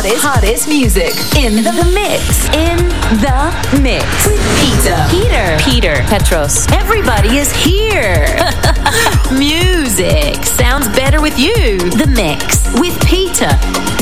hottest music in the mix. In the mix with Peter, Petros. Everybody is here. Music sounds better with you. The mix with Peter.